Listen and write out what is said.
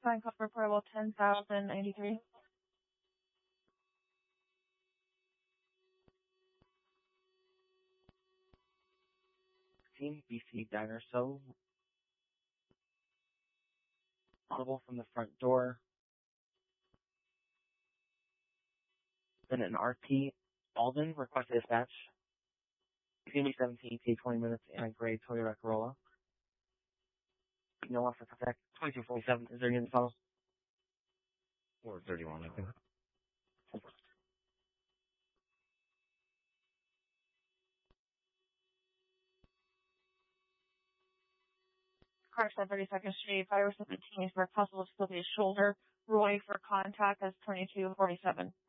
Sign code for portable 10,093. BC Diner So. Audible from the front door. Then an RP Alden request dispatch. PME 17 ETA 20 minutes in a gray Toyota Corolla. No offer contact 2247. Is there any follow? 431, I think. Crash at 32nd Street, fire 17 for possible dislocated shoulder. Roy for contact as 2247.